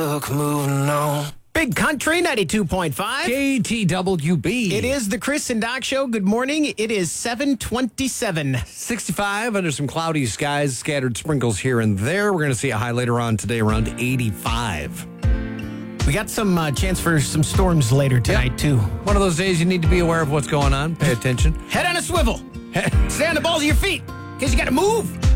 Look, moving on. Big Country 92.5. KTWB. It is the Chris and Doc Show. Good morning. It is 7:27. 65 under some cloudy skies, scattered sprinkles here and there. We're going to see a high later on today around 85. We got some chance for some storms later tonight, too. One of those days you need to be aware of what's going on. Pay attention. Head on a swivel. Stay on the balls of your feet, because you got to move.